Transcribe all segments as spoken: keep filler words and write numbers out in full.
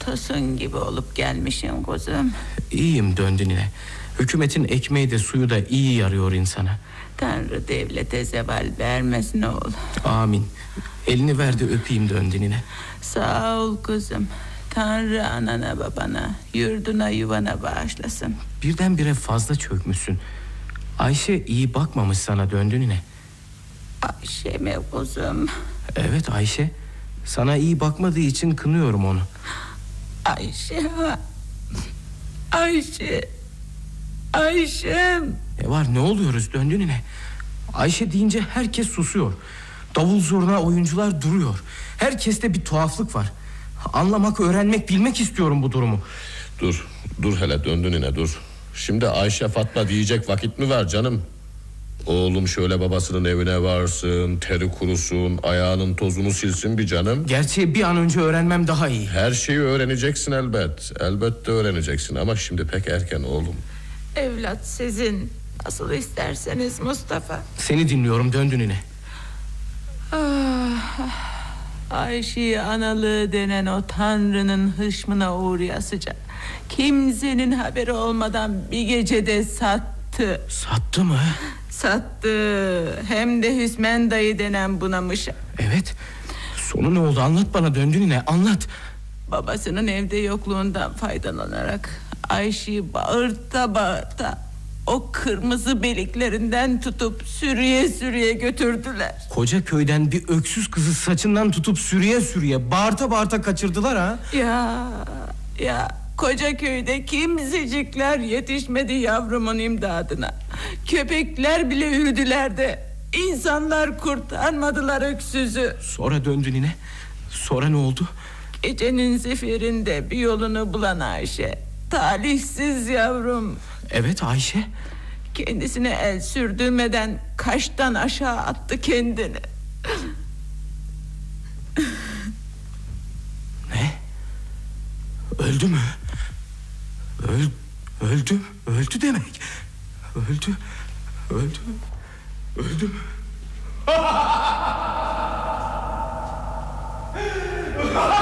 Tosun gibi olup gelmişim kuzum. İyiyim döndü nine. Hükümetin ekmeği de suyu da iyi yarıyor insana. Tanrı devlete zeval vermesin oğul. Amin. Elini verdi öpeyim döndü nine. Sağ ol kuzum. Tanrı anana babana, yurduna yuvana bağışlasın. Birdenbire fazla çökmüşsün. Ayşe iyi bakmamış sana döndü nine. Ayşe mi kuzum? Evet Ayşe. Sana iyi bakmadığı için kınıyorum onu. Ayşe. Ayşe. Ayşem. Ne var, ne oluyoruz döndü nine? Ayşe deyince herkes susuyor. Davul zurna oyuncular duruyor. Herkeste bir tuhaflık var. Anlamak, öğrenmek, bilmek istiyorum bu durumu. Dur, dur hele döndü nine dur. Şimdi Ayşe Fatma diyecek vakit mi var canım? Oğlum şöyle babasının evine varsın, teri kurusun, ayağının tozunu silsin bir canım. Gerçeği bir an önce öğrenmem daha iyi. Her şeyi öğreneceksin elbet. Elbette öğreneceksin ama şimdi pek erken oğlum. Evlat sizin. Nasıl isterseniz Mustafa. Seni dinliyorum döndü nine. Ah, Ayşe'yi analığı denen o Tanrı'nın hışmına uğrayasıca kimsenin haberi olmadan bir gecede sattı. Sattı mı? Sattı. Hem de Hüsmen dayı denen bunamışa. Evet. Sonu ne oldu, anlat bana döndü nine, anlat. Babasının evde yokluğundan faydalanarak Ayşe'yi bağırta bağırta o kırmızı beliklerinden tutup sürüye sürüye götürdüler. Koca köyden bir öksüz kızı saçından tutup sürüye sürüye bağırta bağırta kaçırdılar ha. Ya ya koca köyde kimsecikler yetişmedi yavrumun imdadına. Köpekler bile ürdüler de insanlar kurtarmadılar öksüzü. Sonra döndü nine. Sonra ne oldu? Gecenin zifirinde bir yolunu bulan Ayşe, talihsiz yavrum. Evet Ayşe. Kendisine el sürdürmeden kaştan aşağı attı kendini. Ne? Öldü mü? Öl, öldü, öldü demek. Öldü, öldü, öldü mü?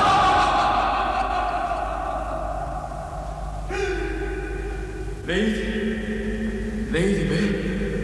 Beyt